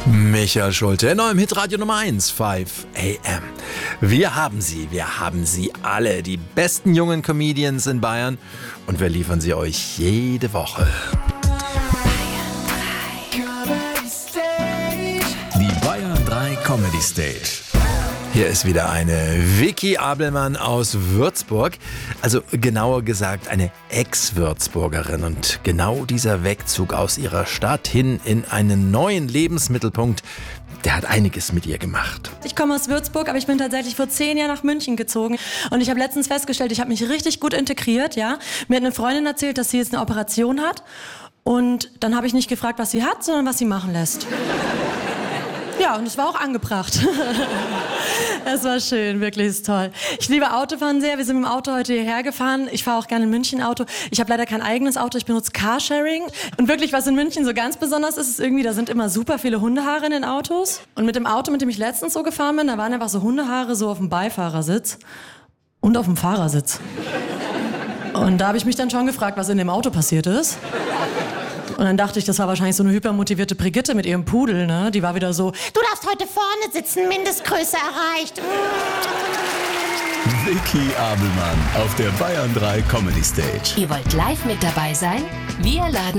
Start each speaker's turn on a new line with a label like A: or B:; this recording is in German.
A: Michael Schulte, neu im Hitradio Nummer 1, 5 AM. Wir haben sie alle, die besten jungen Comedians in Bayern, und wir liefern sie euch jede Woche.
B: Die Bayern 3 Comedy Stage.
A: Hier ist wieder eine Vicky Abelmann aus Würzburg, also genauer gesagt eine Ex-Würzburgerin, und genau dieser Wegzug aus ihrer Stadt hin in einen neuen Lebensmittelpunkt, der hat einiges mit ihr gemacht.
C: Ich komme aus Würzburg, aber ich bin tatsächlich vor 10 Jahren nach München gezogen. Und ich habe letztens festgestellt, ich habe mich richtig gut integriert. Ja? Mir hat eine Freundin erzählt, dass sie jetzt eine Operation hat. Und dann habe ich nicht gefragt, was sie hat, sondern was sie machen lässt. Ja, und es war auch angebracht. Es war schön, wirklich, ist toll. Ich liebe Autofahren sehr. Wir sind mit dem Auto heute hierher gefahren. Ich fahre auch gerne in München Auto. Ich habe leider kein eigenes Auto, ich benutze Carsharing. Und wirklich, was in München so ganz besonders ist, ist irgendwie, da sind immer super viele Hundehaare in den Autos. Und mit dem Auto, mit dem ich letztens so gefahren bin, da waren einfach so Hundehaare so auf dem Beifahrersitz und auf dem Fahrersitz. Und da habe ich mich dann schon gefragt, was in dem Auto passiert ist. Und dann dachte ich, das war wahrscheinlich so eine hypermotivierte Brigitte mit ihrem Pudel, ne? Die war wieder so,
D: du darfst heute vorne sitzen, Mindestgröße erreicht.
B: Vicky Abelmann auf der Bayern 3 Comedy Stage.
E: Ihr wollt live mit dabei sein? Wir laden